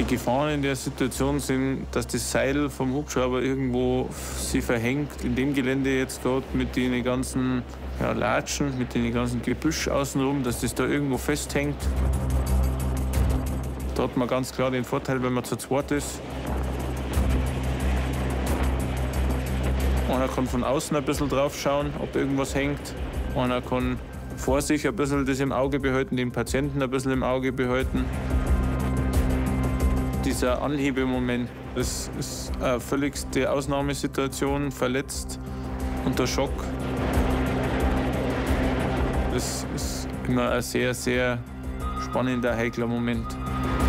Die Gefahren in der Situation sind, dass das Seil vom Hubschrauber irgendwo sich verhängt. In dem Gelände jetzt dort mit den ganzen Latschen, mit den ganzen Gebüsch außenrum, dass das da irgendwo festhängt. Da hat man ganz klar den Vorteil, wenn man zu zweit ist. Einer kann von außen ein bisschen drauf schauen, ob irgendwas hängt. Einer kann vor sich ein bisschen das im Auge behalten, den Patienten ein bisschen im Auge behalten. Dieser Anhebemoment, das ist eine völligste Ausnahmesituation, verletzt, unter Schock. Das ist immer ein sehr, sehr spannender, heikler Moment.